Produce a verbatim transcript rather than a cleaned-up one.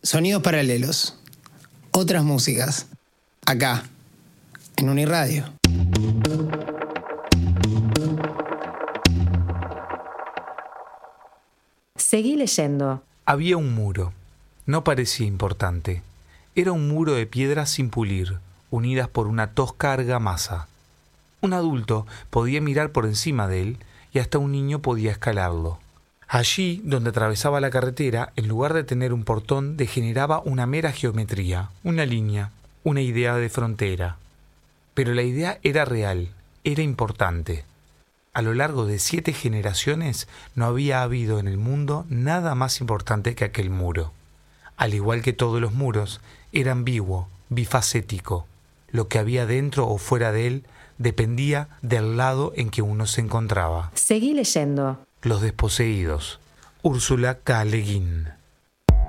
Sonidos paralelos. Otras músicas. Acá, en Uniradio. Seguí leyendo. Había un muro. No parecía importante. Era un muro de piedras sin pulir, unidas por una tosca argamasa. Un adulto podía mirar por encima de él y hasta un niño podía escalarlo. Allí, donde atravesaba la carretera, en lugar de tener un portón, degeneraba una mera geometría, una línea, una idea de frontera. Pero la idea era real, era importante. A lo largo de siete generaciones no había habido en el mundo nada más importante que aquel muro. Al igual que todos los muros, era ambiguo, bifacético. Lo que había dentro o fuera de él dependía del lado en que uno se encontraba. Seguí leyendo. Los desposeídos. Úrsula K. Le Guin.